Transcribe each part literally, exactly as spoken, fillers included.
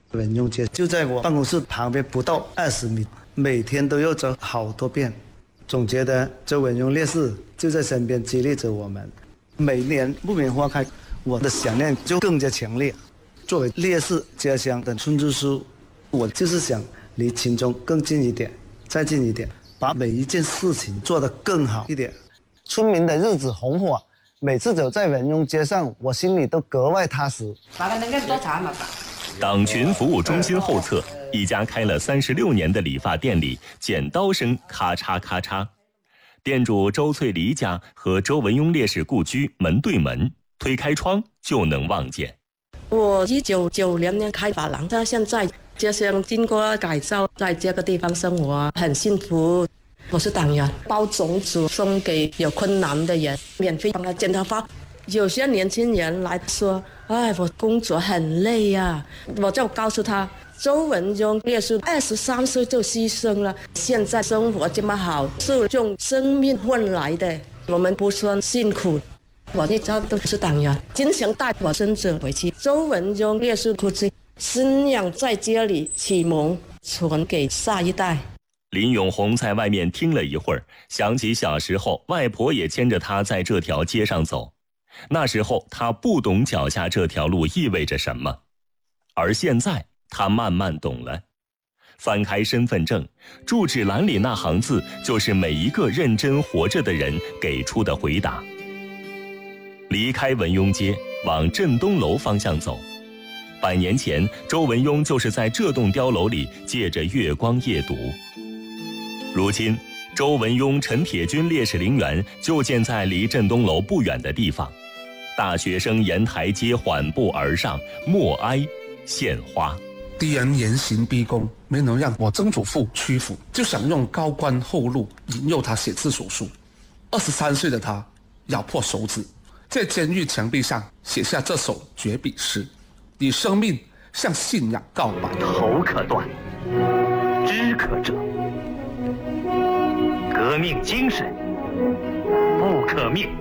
文庸街就在我办公室旁边不到二十米，每天都要走好多遍。总觉得周文庸烈士就在身边激励着我们。每年木棉花开，我的想念就更加强烈。作为烈士家乡的村支书，我就是想离群众更近一点，再近一点，把每一件事情做得更好一点。村民的日子红火，每次走在文庸街上，我心里都格外踏实。 党群服务中心后侧，一家开了三十六年的理发店里，剪刀声咔嚓咔嚓。店主周翠梨家和周文庸烈士故居门对门，推开窗就能望见。 我一九九零年开发廊，到现在家乡经过改造，在这个地方生活很幸福。我是党员，包种子送给有困难的人，免费帮他剪头发。有些年轻人来说，哎，我工作很累呀、啊，我就告诉他，周文庸烈士二十三岁就牺牲了，现在生活这么好，是用生命换来的，我们不算辛苦。我一直都是党员，经常带我孙子回去。周文庸烈士故居，信仰在这里启蒙，传给下一代。 林永红在外面听了一会儿，想起小时候外婆也牵着他在这条街上走。那时候他不懂脚下这条路意味着什么，而现在他慢慢懂了。翻开身份证，住址栏里那行字就是每一个认真活着的人给出的回答。离开文庸街，往镇东楼方向走。百年前，周文庸就是在这栋碉楼里借着月光夜读。如今，周文庸陈铁军烈士陵园就建在离镇东楼不远的地方。大学生沿台阶缓步而上，默哀献花。 敌人严刑逼供，没能让我曾祖父屈服，就想用高官厚禄引诱他写字手术。二十三岁的他咬破手指，在监狱墙壁上写下这首绝笔诗，以生命向信仰告白。 头可断，肢可折，革命精神不可灭，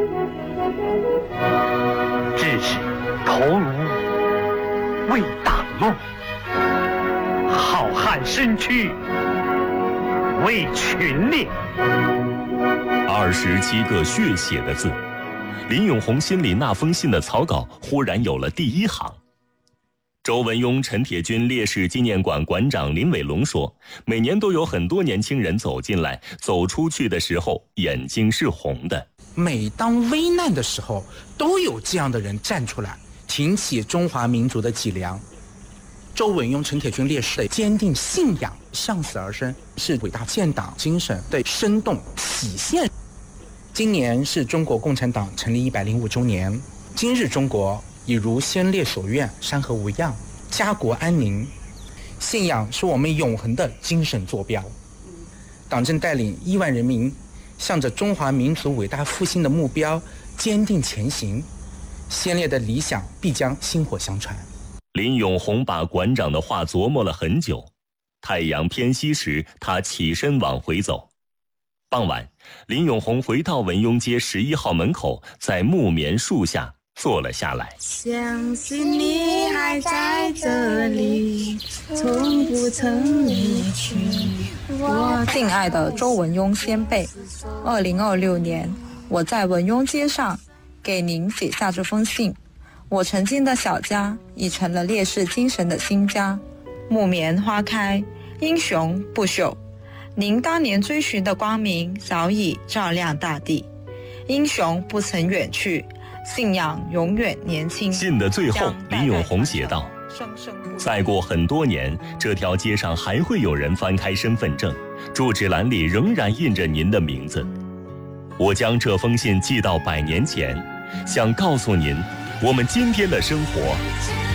志士头颅为党用，浩瀚身躯为群烈。 二十七个血写的字，林永红心里那封信的草稿忽然有了第一行。周文庸陈铁军烈士纪念馆馆长林伟龙说，每年都有很多年轻人走进来，走出去的时候眼睛是红的。 每当危难的时候，都有这样的人站出来，挺起中华民族的脊梁。周文庸陈铁军烈士的坚定信仰，向死而生，是伟大建党精神的生动体现。今年是中国共产党成立一百零五周年，今日中国已如先烈所愿，山河无恙，家国安宁。信仰是我们永恒的精神坐标。党正带领亿万人民向着中华民族伟大复兴的目标坚定前行，先烈的理想必将薪火相传。 林永红把馆长的话琢磨了很久。太阳偏西时，他起身往回走。傍晚，林永红回到文庸街十一号门口，在木棉树下坐了下来。 相信你还在这里，从不曾离去。我敬爱的周文庸先辈，二零二六年，我在文庸街上给您写下这封信。我曾经的小家已成了烈士精神的新家。木棉花开，英雄不朽。您当年追寻的光明早已照亮大地，英雄不曾远去，信仰永远年轻。 信的最后，林永红写道：再过很多年，这条街上还会有人翻开身份证，住址栏里仍然印着您的名字。我将这封信寄到百年前，想告诉您，我们今天的生活